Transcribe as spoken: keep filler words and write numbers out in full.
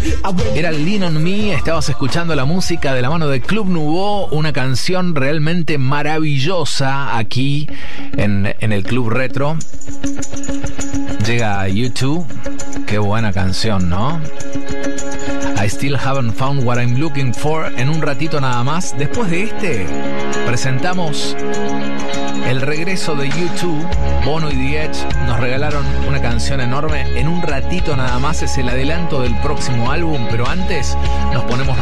Era Lean on Me, estabas escuchando la música de la mano de Club Nouveau, una canción realmente maravillosa aquí en, en el Club Retro. Llega U dos, qué buena canción, ¿no? I Still Haven't Found What I'm Looking For. En un ratito nada más, después de este, presentamos el regreso de U dos. Bono y The Edge nos regalaron una canción enorme. En un ratito nada más es el adelanto del próximo álbum, pero antes nos ponemos